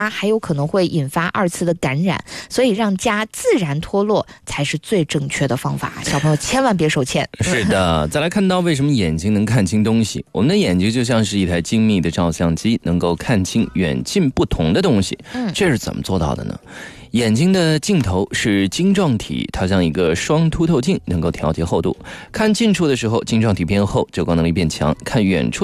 还有可能会引发2次的感染，所以让痂自然脱落才是最正确的方法。小朋友千万别手欠。 是的，再来看到为什么眼睛能看清东西。我们的眼睛就像是一台精密的照相机，能够看清远近不同的东西。这是怎么做到的呢？眼睛的镜头是晶状体，它像一个双凸透镜，能够调节厚度。看近处的时候，晶状体变厚，遮光能力变强；看远处